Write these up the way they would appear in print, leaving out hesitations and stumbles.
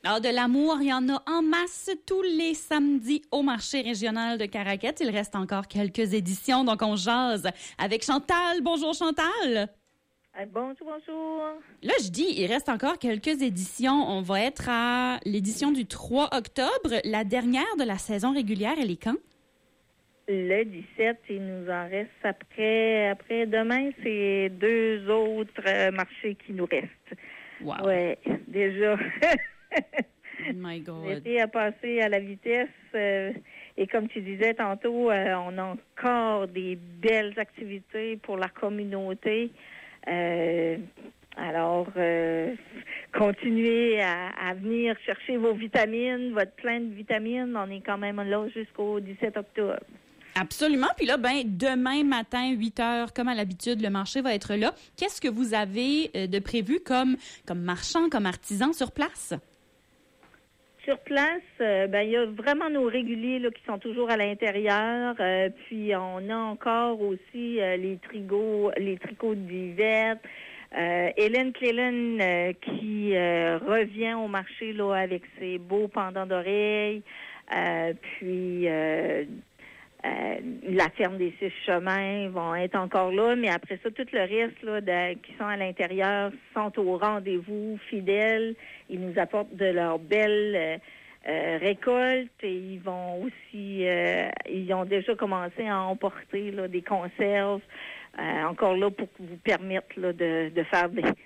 Alors, de l'amour, il y en a en masse tous les samedis au marché régional de Caraquette. Il reste encore quelques éditions, donc on jase avec Chantal. Bonjour Chantal. Bonjour. Là, je dis, il reste encore quelques éditions. On va être à l'édition du 3 octobre. La dernière de la saison régulière, elle est quand? Le 17, il nous en reste après demain, c'est 2 autres marchés qui nous restent. Wow. Ouais, déjà. Oh my God. L'été a passé à la vitesse et comme tu disais tantôt, on a encore des belles activités pour la communauté. Alors, continuez à venir chercher vos vitamines, votre plein de vitamines. On est quand même là jusqu'au 17 octobre. Absolument. Puis là, demain matin, 8 heures, comme à l'habitude, le marché va être là. Qu'est-ce que vous avez de prévu comme marchand, comme artisan sur place? Sur place, il y a vraiment nos réguliers là, qui sont toujours à l'intérieur. Puis on a encore aussi les tricots d'hiver. Hélène Clélen qui revient au marché là avec ses beaux pendants d'oreilles. Puis la ferme des 6 chemins vont être encore là, mais après ça, tout le reste là, qui sont à l'intérieur sont au rendez-vous, fidèles. Ils nous apportent de leurs belles récoltes et ils vont aussi, ils ont déjà commencé à emporter là, des conserves, encore là pour vous permettre là, de faire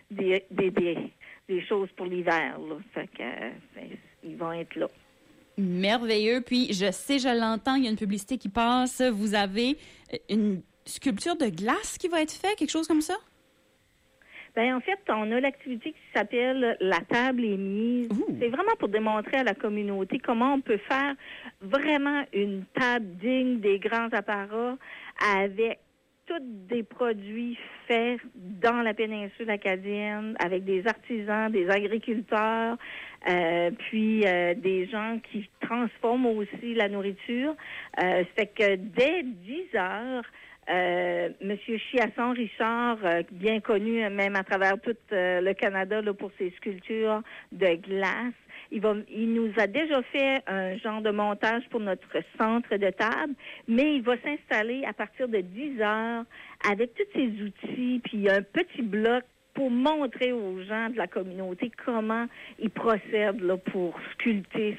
des choses pour l'hiver. Là. Fait que ils vont être là. Merveilleux. Puis, je l'entends, il y a une publicité qui passe. Vous avez une sculpture de glace qui va être faite, quelque chose comme ça? En fait, on a l'activité qui s'appelle La table est mise. Ouh. C'est vraiment pour démontrer à la communauté comment on peut faire vraiment une table digne des grands apparats avec tous des produits faits dans la péninsule acadienne, avec des artisans, des agriculteurs, puis des gens qui transforment aussi la nourriture. Fait que dès 10 heures, Monsieur Chiasson Richard, bien connu même à travers tout le Canada là, pour ses sculptures de glace, il nous a déjà fait un genre de montage pour notre centre de table, mais il va s'installer à partir de 10 heures avec tous ses outils, puis un petit bloc pour montrer aux gens de la communauté comment ils procèdent là, pour sculpter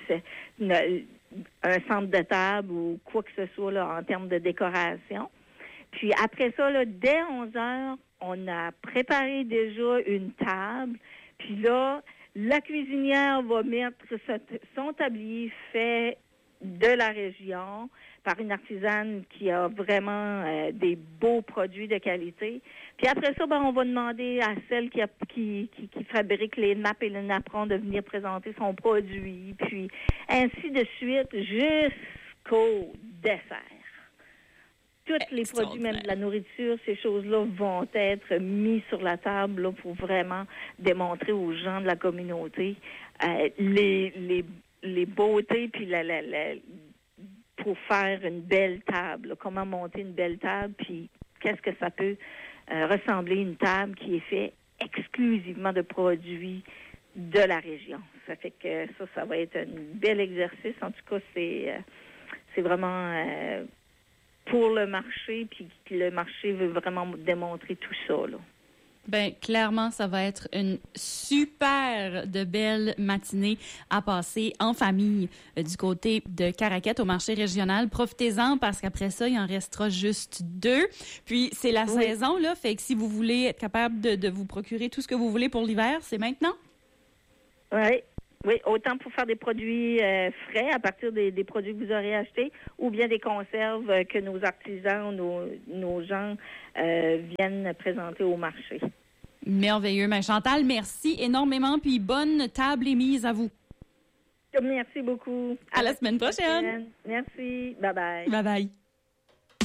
un centre de table ou quoi que ce soit là, en termes de décoration. Puis après ça, là, dès 11 heures, on a préparé déjà une table. Puis là, la cuisinière va mettre son tablier fait de la région par une artisane qui a vraiment des beaux produits de qualité. Puis après ça, on va demander à celle qui fabrique les nappes et les napperons de venir présenter son produit. Puis ainsi de suite jusqu'au dessert. Tous les produits, même de la nourriture, ces choses-là vont être mis sur la table là, pour vraiment démontrer aux gens de la communauté les beautés puis pour faire une belle table, là, comment monter une belle table puis qu'est-ce que ça peut ressembler une table qui est faite exclusivement de produits de la région. Ça fait que ça va être un bel exercice. En tout cas, c'est vraiment pour le marché, puis le marché veut vraiment démontrer tout ça, là. Clairement, ça va être une super de belle matinée à passer en famille du côté de Caraquette au marché régional. Profitez-en parce qu'après ça, il en restera juste 2. Puis, c'est la saison, là. Fait que si vous voulez être capable de vous procurer tout ce que vous voulez pour l'hiver, c'est maintenant. Oui, autant pour faire des produits frais à partir des produits que vous aurez achetés ou bien des conserves que nos artisans, nos gens viennent présenter au marché. Merveilleux. Chantal, merci énormément, puis bonne table et mise à vous. Merci beaucoup. À la semaine prochaine. Merci. Bye-bye. Bye-bye.